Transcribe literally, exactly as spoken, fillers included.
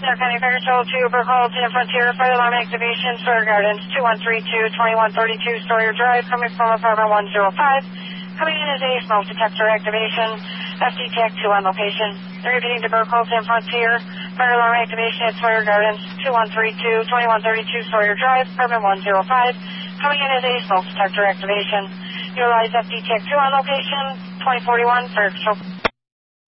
Center County Fire Patrol to Burkholz and Frontier, fire alarm activation, Sawyer Gardens, two one three two, twenty-one thirty-two Sawyer Drive, coming from apartment one oh five. Coming in is a smoke detector activation, F D Tech two on location. Repeating to Burkholz and Frontier, fire alarm activation at Sawyer Gardens, two one three two, twenty-one thirty-two Sawyer Drive, apartment one oh five. Coming in is a smoke detector activation. Utilize F D Tech two on location, twenty forty-one Fire Patrol.